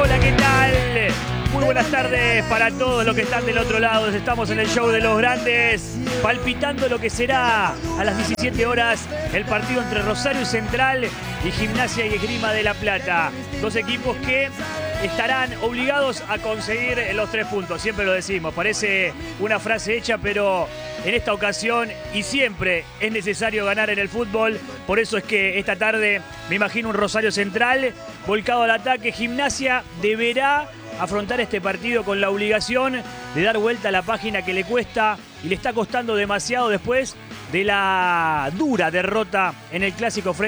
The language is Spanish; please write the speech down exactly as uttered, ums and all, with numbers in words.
Hola, ¿qué tal? Muy buenas tardes para todos los que están del otro lado. Estamos en el show de los grandes, palpitando lo que será a las diecisiete horas el partido entre Rosario y Central y Gimnasia y Esgrima de La Plata. Dos equipos que estarán obligados a conseguir los tres puntos. Siempre lo decimos, parece una frase hecha, pero en esta ocasión y siempre es necesario ganar en el fútbol. Por eso es que esta tarde me imagino un Rosario Central volcado al ataque. Gimnasia deberá afrontar este partido con la obligación de dar vuelta a la página que le cuesta y le está costando demasiado después de la dura derrota en el clásico frente